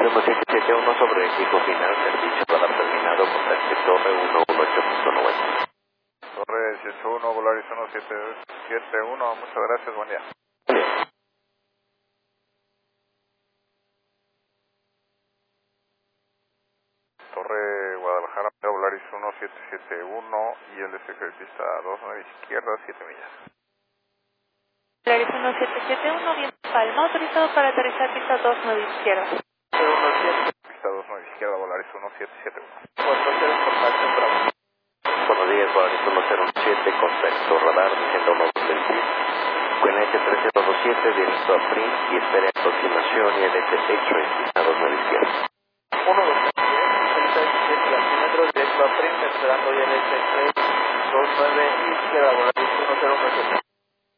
1771 sobre equipo final, servicio radar terminado, contacte Torre 118.90. Torre 181, Volaris 1771, muchas gracias, buen día. Torre Guadalajara, Volaris 1771 y el secretista 29 izquierda, 7 millas. Volaris 1771, viento Palma, autorizado para aterrizar pista 29 izquierda. Pista 29 izquierda, Volaris 1771. 40, contacto Bravo. Buenos días, Volaris 107, contacto radar, desciendo 126. QNH 3027, directo a PRIM y espere aproximación y LT X-Ray, pista 29 izquierda. 127 altímetros, directo a PRIM, esperando ya el X-Ray 29 izquierda, Volaris 1017.